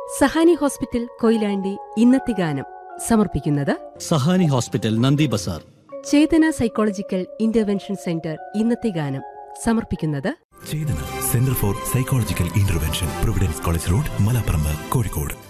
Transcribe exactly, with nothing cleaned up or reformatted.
Sahani hospital Koyilandy ഇന്നത്തെ ഗാനം സമർപ്പിക്കുന്നത് സഹാനി ഹോസ്പിറ്റൽ നന്ദി ബസാർ. ചേതന സൈക്കോളജിക്കൽ ഇന്റർവെൻഷൻ സെന്റർ ഇന്നത്തെ ഗാനം സമർപ്പിക്കുന്നത് ചേതന centre for psychological intervention, Providence college road, Malappuram, Kozhikode.